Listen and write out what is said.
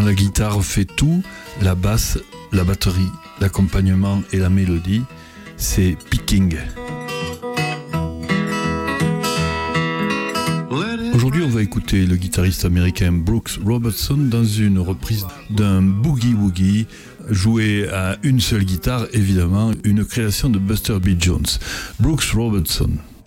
la guitare fait tout, la basse, la batterie, l'accompagnement et la mélodie, c'est Picking. Aujourd'hui, on va écouter le guitariste américain Brooks Robertson dans une reprise d'un boogie-woogie joué à une seule guitare, évidemment, une création de Buster B. Jones. Brooks Robertson.